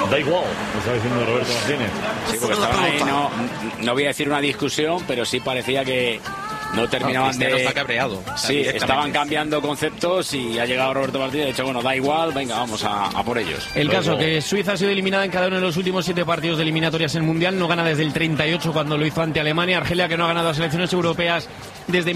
Da igual, lo está diciendo Roberto Martínez. Sí, porque estaban ahí, no voy a decir una discusión, pero sí parecía que no terminaban de... está cabreado. Sí, estaban cambiando conceptos y ha llegado Roberto Martínez y ha dicho, bueno, da igual, venga, vamos a por ellos. El caso que Suiza ha sido eliminada en cada uno de los últimos 7 partidos de eliminatorias en Mundial, no gana desde el 38 cuando lo hizo ante Alemania. Argelia, que no ha ganado a selecciones europeas desde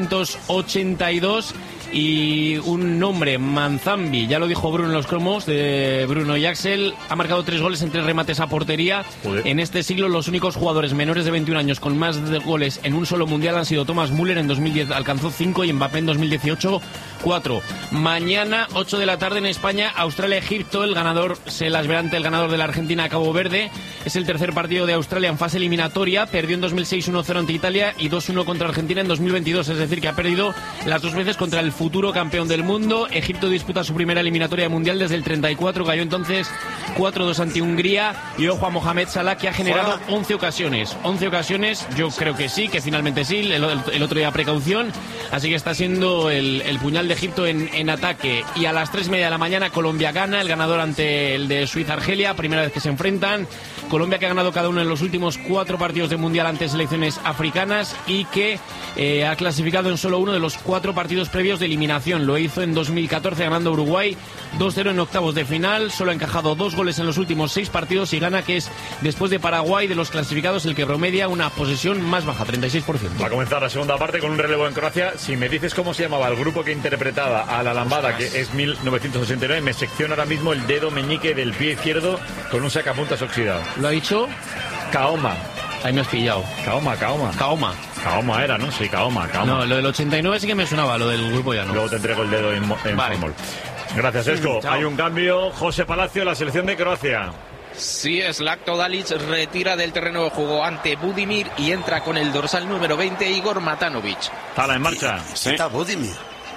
1982. Y un nombre, Manzambi, ya lo dijo Bruno en los cromos de Bruno y Axel, ha marcado 3 goles en 3 remates a portería. Joder. En este siglo los únicos jugadores menores de 21 años con más de goles en un solo mundial han sido Thomas Müller en 2010, alcanzó 5, y Mbappé en 2018 4. Mañana 8 de la tarde en España, Australia-Egipto, el ganador se las verá ante el ganador de la Argentina, Cabo Verde. Es el tercer partido de Australia en fase eliminatoria, perdió en 2006 1-0 ante Italia y 2-1 contra Argentina en 2022, es decir que ha perdido las 2 veces contra el futuro campeón del mundo. Egipto disputa su primera eliminatoria mundial desde el 34, cayó entonces 4-2 ante Hungría, y ojo a Mohamed Salah, que ha generado 11 ocasiones, yo creo que sí, que finalmente sí, el otro día precaución, así que está siendo el puñal de Egipto en ataque. Y a las 3:30 de la mañana Colombia gana, el ganador ante el de Suiza-Argelia, primera vez que se enfrentan. Colombia, que ha ganado cada uno de los últimos 4 partidos de mundial ante selecciones africanas y que ha clasificado en solo uno de los 4 partidos previos de eliminación. Lo hizo en 2014 ganando a Uruguay 2-0 en octavos de final, solo ha encajado 2 goles en los últimos 6 partidos y gana, que es, después de Paraguay, de los clasificados el que promedia una posesión más baja, 36%. Va a comenzar la segunda parte con un relevo en Croacia. Si me dices cómo se llamaba el grupo que interpretaba a la lambada, que es 1989, me secciona ahora mismo el dedo meñique del pie izquierdo con un sacapuntas oxidado. ¿Lo ha dicho? Kaoma. Ahí me has pillado. Kaoma era, ¿no? Sí, Kaoma. No, lo del 89 sí que me sonaba, lo del grupo ya no. Luego te entrego el dedo en vale. formol. Gracias, Esco. Hay un cambio. José Palacio, la selección de Croacia. Sí, Zlatko Dalic retira del terreno de juego ante Budimir y entra con el dorsal número 20, Igor Matanovic. Tala en marcha. Sí. Está Budimir.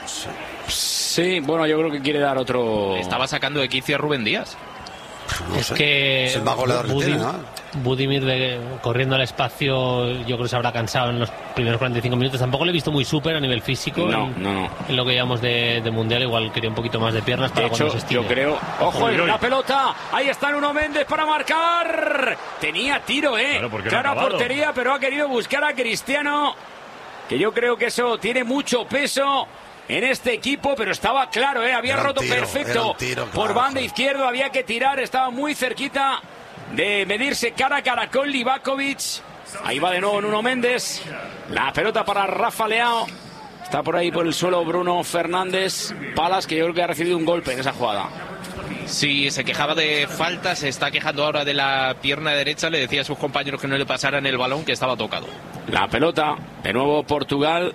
Sí, bueno, yo creo que quiere dar otro... Estaba sacando de quicio a Rubén Díaz. No sé. Que es el más goleador que tiene, ¿no? Budimir corriendo al espacio, yo creo que se habrá cansado en los primeros 45 minutos. Tampoco le he visto muy súper a nivel físico. No. En lo que llamamos de mundial, igual quería un poquito más de piernas para cuando se estire. Yo creo... ¡Ojo, la pelota! Ahí está Nuno Méndez para marcar. Tenía tiro, Claro, portería, pero ha querido buscar a Cristiano, que yo creo que eso tiene mucho peso en este equipo, pero estaba claro, había roto perfecto por banda izquierda, había que tirar, estaba muy cerquita de medirse cara a cara con Livakovic. Ahí va de nuevo Nuno Méndez, la pelota para Rafa Leao, está por ahí por el suelo Bruno Fernández Palas, que yo creo que ha recibido un golpe en esa jugada. Sí, se quejaba de falta, se está quejando ahora de la pierna derecha, le decía a sus compañeros que no le pasaran el balón, que estaba tocado. La pelota, de nuevo Portugal.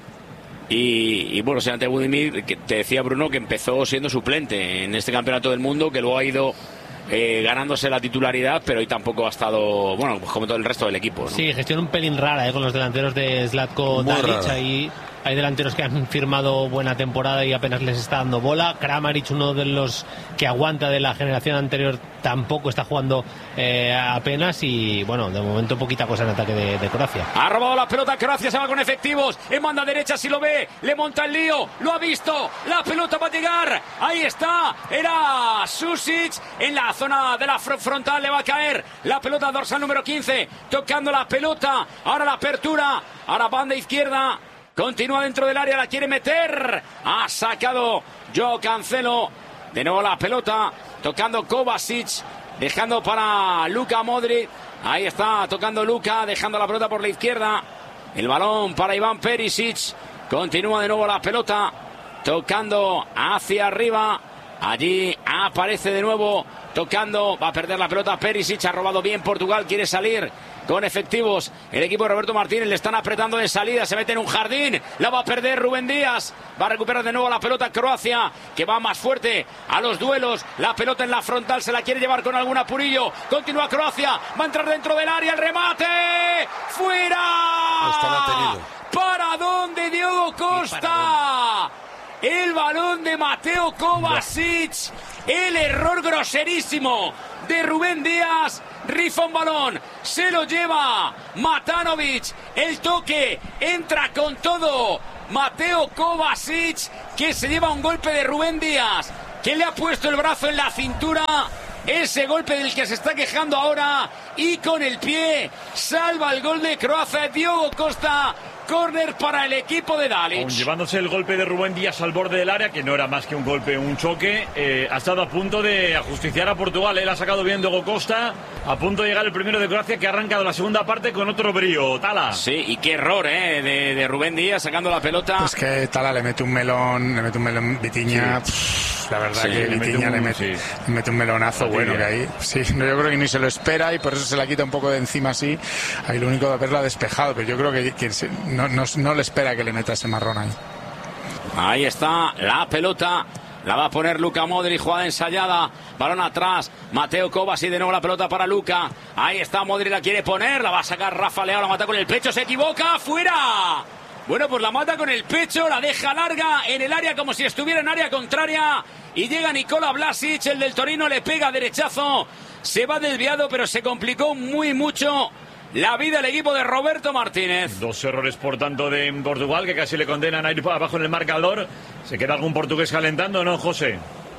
Y bueno, ante Budimir, que te decía Bruno que empezó siendo suplente en este campeonato del mundo, que luego ha ido ganándose la titularidad, pero hoy tampoco ha estado, bueno, pues como todo el resto del equipo, ¿no? Sí, gestión un pelín rara con los delanteros de Zlatko Dalic. Ahí hay delanteros que han firmado buena temporada y apenas les está dando bola. Kramaric, uno de los que aguanta de la generación anterior, tampoco está jugando apenas. Y bueno, de momento poquita cosa en ataque de Croacia. Ha robado la pelota Croacia, se va con efectivos en banda derecha, si lo ve, le monta el lío, lo ha visto, la pelota va a llegar, ahí está, era Susic en la zona de la frontal, le va a caer la pelota dorsal número 15, tocando la pelota, ahora la apertura, ahora banda izquierda. Continúa dentro del área, la quiere meter. Ha sacado Joao Cancelo. De nuevo la pelota, tocando Kovacic, dejando para Luka Modric. Ahí está, tocando Luka, dejando la pelota por la izquierda. El balón para Iván Perisic. Continúa de nuevo la pelota, tocando hacia arriba. Allí aparece de nuevo, tocando, va a perder la pelota Perisic, ha robado bien Portugal, quiere salir con efectivos. El equipo de Roberto Martínez le están apretando de salida, se mete en un jardín, la va a perder Rubén Díaz, va a recuperar de nuevo la pelota Croacia, que va más fuerte a los duelos, la pelota en la frontal, se la quiere llevar con algún apurillo, continúa Croacia, va a entrar dentro del área, el remate, ¡fuera! ¿Para dónde Diogo Costa? El balón de Mateo Kovacic, el error groserísimo de Rubén Díaz, rifa un balón, se lo lleva Matanovic, el toque, entra con todo Mateo Kovacic, que se lleva un golpe de Rubén Díaz, que le ha puesto el brazo en la cintura ese golpe del que se está quejando ahora, y con el pie salva el gol de Croacia. Diogo Costa, córner para el equipo de Dalic. Llevándose el golpe de Rubén Díaz al borde del área, que no era más que un golpe, un choque, ha estado a punto de ajusticiar a Portugal. Él ha sacado bien Diogo Costa, a punto de llegar el primero de Croacia, que ha arrancado la segunda parte con otro brío. Tala. Sí, y qué error de Rubén Díaz sacando la pelota. Es que Tala le mete un melón Vitinha. Sí. La verdad que Vitinha le mete un melonazo bueno que ahí. Sí, no, yo creo que ni se lo espera y por eso se la quita un poco de encima así. Ahí lo único de haberla despejado, pero yo creo que no le espera que le meta ese marrón ahí. Ahí está la pelota. La va a poner Luka Modric, jugada ensayada, balón atrás, Mateo Kovacic, de nuevo la pelota para Luka. Ahí está, Modric la quiere poner, la va a sacar Rafa Leao, la mata con el pecho, se equivoca, ¡fuera! Bueno, pues la mata con el pecho, la deja larga en el área como si estuviera en área contraria, y llega Nikola Vlasic, el del Torino, le pega derechazo, se va desviado, pero se complicó mucho la vida al equipo de Roberto Martínez. 2 errores, por tanto, de Portugal, que casi le condenan a ir abajo en el marcador. ¿Se queda algún portugués calentando o no, José?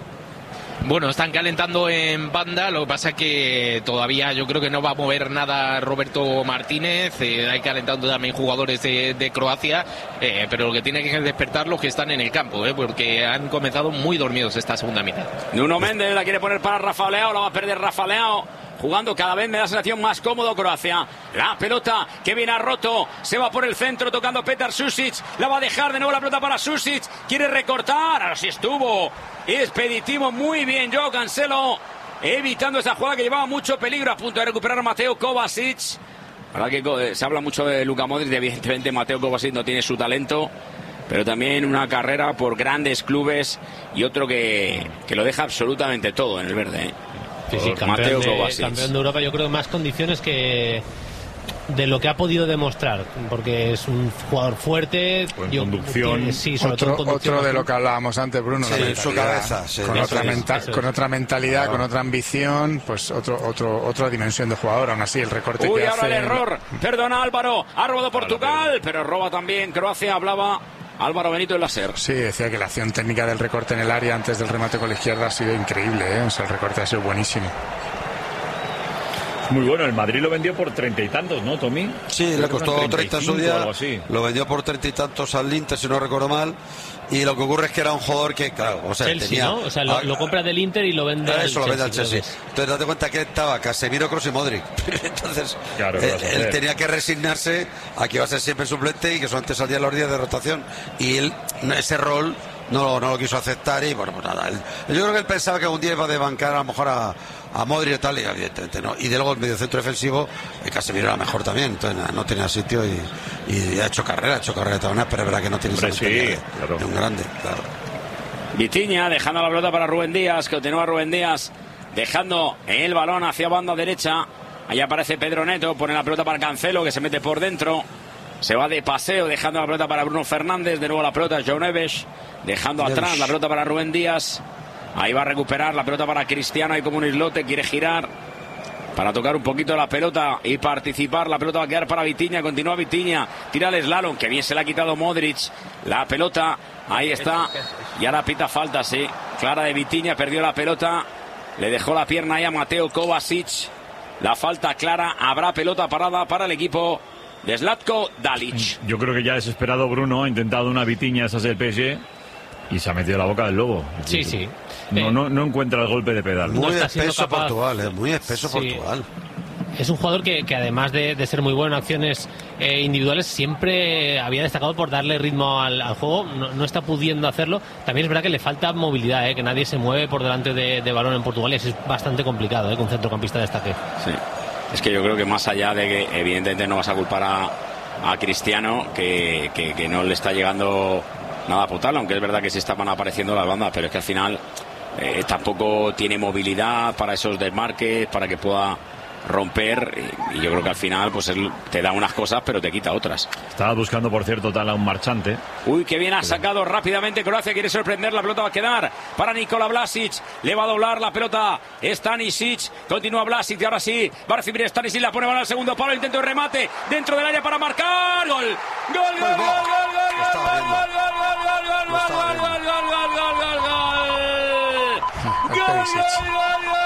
Bueno, están calentando en banda, lo que pasa es que todavía yo creo que no va a mover nada Roberto Martínez, hay calentando también jugadores de Croacia, pero lo que tiene que despertar los que están en el campo, porque han comenzado muy dormidos esta segunda mitad. Nuno Méndez la quiere poner para Rafa Leao, la va a perder Rafa Leao. Jugando cada vez me da sensación más cómodo Croacia. La pelota que viene a roto. Se va por el centro tocando Petar Susic. La va a dejar de nuevo la pelota para Susic. Quiere recortar. Ahora sí estuvo expeditivo. Muy bien Joao Cancelo. Evitando esa jugada que llevaba mucho peligro. A punto de recuperar a Mateo Kovacic. Ahora que se habla mucho de Luka Modric. Evidentemente Mateo Kovacic no tiene su talento. Pero también una carrera por grandes clubes. Y otro que lo deja absolutamente todo en el verde, Sí, campeón de Europa, yo creo más condiciones que de lo que ha podido demostrar, porque es un jugador fuerte, conducción, sí, sobre todo otro de lo que hablábamos antes, Bruno, su cabeza, con otra mentalidad, con otra ambición, pues otra dimensión de jugador. Aún así el recorte que ahora hace... el error, perdona Álvaro, ha robado Portugal, pero roba también Croacia. Hablaba Álvaro Benito del Láser. Sí, decía que la acción técnica del recorte en el área antes del remate con la izquierda ha sido increíble, O sea, el recorte ha sido buenísimo. Muy bueno, el Madrid lo vendió por 30 y tantos, ¿no, Tommy? Sí, le costó 30 en su día, lo vendió por 30 y tantos al Inter, si no recuerdo mal. Y lo que ocurre es que era un jugador que, claro, o sea, Chelsea, tenía, ¿no? O sea, lo compra del Inter y lo vende al Chelsea. Lo vende al Chelsea. Entonces, date cuenta que estaba Casemiro, Kroos y Modric. Entonces, claro, él tenía que resignarse a que iba a ser siempre suplente y que solamente salía los días de rotación. Y él, ese rol, no lo quiso aceptar y, bueno, pues nada. Yo creo que él pensaba que un día iba a desbancar a lo mejor a Modric y tal, y evidentemente no. Y de luego el mediocentro defensivo, Casemiro era mejor también, entonces no tenía sitio y ha hecho carrera de todas maneras, pero es verdad que no tiene esa de un grande, claro. Vitinha dejando la pelota para Rubén Díaz, continúa Rubén Díaz dejando el balón hacia banda derecha. Ahí aparece Pedro Neto, pone la pelota para Cancelo, que se mete por dentro, se va de paseo dejando la pelota para Bruno Fernández. De nuevo la pelota João Neves dejando atrás la pelota para Rubén Díaz. Ahí va a recuperar la pelota para Cristiano, hay como un islote, quiere girar para tocar un poquito la pelota y participar. La pelota va a quedar para Vitinha, continúa Vitinha, tira el slalom, que bien se la ha quitado Modric. La pelota, ahí está, y ahora pita falta, sí, clara de Vitinha, perdió la pelota, le dejó la pierna ahí a Mateo Kovacic. La falta clara, habrá pelota parada para el equipo de Zlatko Dalic. Yo creo que ya desesperado Bruno ha intentado una Vitinha, esas del PSG, y se ha metido la boca del lobo. Sí. No encuentra el golpe de pedal. Muy espeso Portugal, muy espeso Portugal. Es un jugador que además de ser muy bueno en acciones individuales, siempre había destacado por darle ritmo al juego. No está pudiendo hacerlo. También es verdad que le falta movilidad, que nadie se mueve por delante de balón en Portugal, y eso es bastante complicado, que un centrocampista destaque. Sí. Es que yo creo que más allá de que evidentemente no vas a culpar a Cristiano, que no le está llegando nada a Potala, aunque es verdad que se estaban apareciendo las bandas, pero es que al final tampoco tiene movilidad para esos desmarques, para que pueda romper, y yo creo que al final pues él te da unas cosas pero te quita otras. Estaba buscando, por cierto, tal a un marchante. Uy, que bien ha sacado rápidamente Croacia, quiere sorprender, la pelota va a quedar para Nikola Vlasic, le va a doblar la pelota Stanisic, continúa Vlasic, y ahora sí va a recibir Stanisic, la pone al segundo palo, intento de remate dentro del área para marcar, gol, gol,